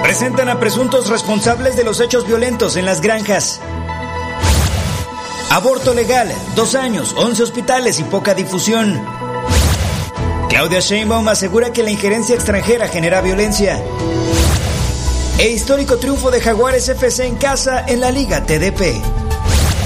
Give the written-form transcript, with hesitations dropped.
Presentan a presuntos responsables de los hechos violentos en las granjas. Aborto legal, 2 años, 11 hospitales y poca difusión. Claudia Sheinbaum asegura que la injerencia extranjera genera violencia. E histórico triunfo de Jaguares FC en casa en la Liga TDP.